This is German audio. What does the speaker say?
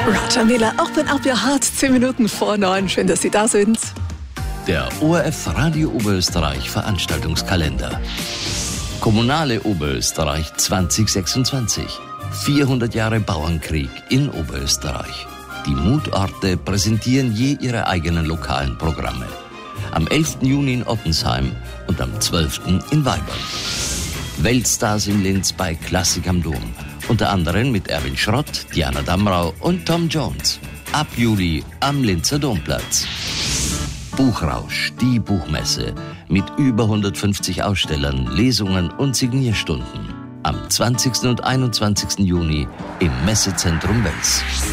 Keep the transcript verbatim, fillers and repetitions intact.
Roger Miller, Open Up Your Heart, zehn Minuten vor neun. Schön, dass Sie da sind. Der O R F Radio Oberösterreich Veranstaltungskalender. Kommunale Oberösterreich zwanzig sechsundzwanzig. vierhundert Jahre Bauernkrieg in Oberösterreich. Die Mutorte präsentieren je ihre eigenen lokalen Programme. Am elften Juni in Ottensheim und am zwölften in Weibern. Weltstars in Linz bei Klassik am Dom. Unter anderem mit Erwin Schrott, Diana Damrau und Tom Jones. Ab Juli am Linzer Domplatz. Buchrausch, die Buchmesse. Mit über hundertfünfzig Ausstellern, Lesungen und Signierstunden. Am zwanzigsten und einundzwanzigsten Juni im Messezentrum Wels.